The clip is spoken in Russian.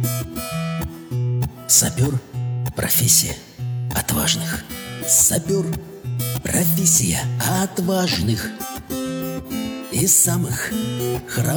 Сапер – профессия отважных. Сапер – профессия отважных и самых храбрых.